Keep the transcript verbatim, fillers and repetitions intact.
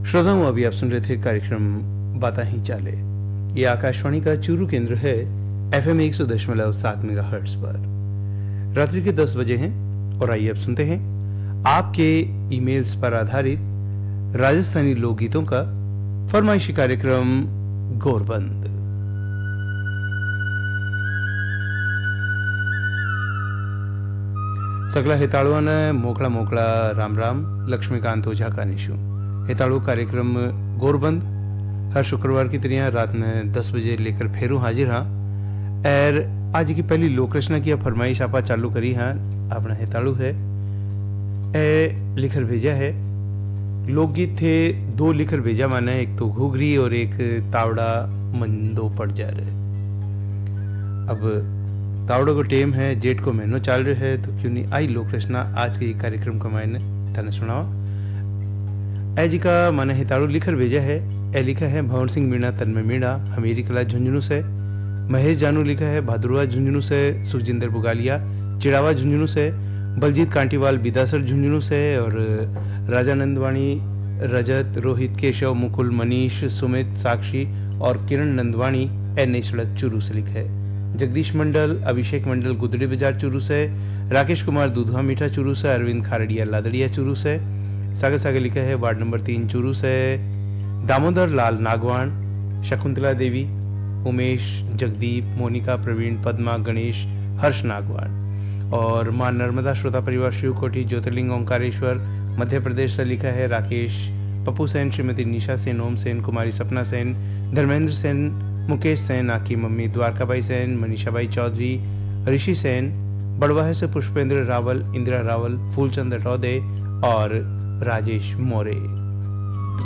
श्रोताओं, अभी आप सुन रहे थे कार्यक्रम बाता ही चाले। ये आकाशवाणी का चूरू केंद्र है एफ एम एक सौ दशमलव सात मेगा हर्ट्ज पर। रात्रि के दस बजे हैं और आइए अब सुनते हैं आपके ईमेल्स पर आधारित राजस्थानी लोकगीतों का फरमाइशी कार्यक्रम गोरबंद। सगला हेताड़ुआने मोकला मोकला राम राम लक्ष्मीकांत ओझा का निशु हेताड़ू कार्यक्रम गोरबंद हर शुक्रवार की तरह रात में दस बजे लेकर फेरू हाजिर हाँ। और आज की पहली लोक रचना की फरमाइश आपा चालू करी हाँ। अपना हेताड़ू है ए लिखर भेजा है। लोकगीत थे दो लिखर भेजा माने, एक तो घुघरी और एक तावड़ा मंदो पड़ जा रहे। अब तावड़ो को टेम है, जेठ को महीनों चाल रहे है, तो क्यों नहीं आई लोक रचना आज के कार्यक्रम का मायने तने सुनाओ। ए जी का माने हिताड़ू लिखर भेजा है। ए लिखा है भंवर सिंह मीणा तन्मय मीणा हमीरी कला झुंझुनू से। महेश जानू लिखा है भादुरवा झुंझुनू से। सुखजिंदर बुगालिया चिड़ावा झुंझुनू से। बलजीत कांटीवाल बिदासर झुंझुनू से। और राजा नंदवाणी रजत रोहित केशव मुकुल मनीष सुमित साक्षी और किरण नंदवाणी ए नई सड़क चूरू से लिखा है। जगदीश मंडल अभिषेक मंडल गुदड़ी बाजार चूरू से। राकेश कुमार दूधवा मीठा चूरू से। अरविंद खारड़िया लादड़िया चूरू से। सागे सागे लिखा है वार्ड नंबर तीन चूरू से। दामोदर लाल नागवान शकुंतला देवी उमेश जगदीप मोनिका प्रवीण पद्मा गणेश हर्ष नागवान। और मां नर्मदा श्रोता परिवार शिवकोटी ज्योतिर्लिंग ओंकारेश्वर मध्य प्रदेश से लिखा है राकेश पप्पू सेन श्रीमती निशा सेन ओम सेन कुमारी सपना सेन धर्मेंद्र सेन मुकेश सेन आकी मम्मी द्वारकाबाई सेन मनीषाबाई चौधरी ऋषि सेन बड़वाहे से पुष्पेंद्र रावल इंदिरा रावल फूलचंद रटौदे और राजेश मोरे।